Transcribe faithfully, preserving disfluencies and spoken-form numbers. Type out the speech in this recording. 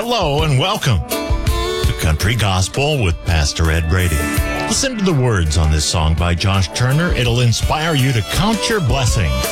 Hello and welcome to Country Gospel with Pastor Ed Brady. Listen to the words on this song by Josh Turner. It'll inspire you to count your blessings.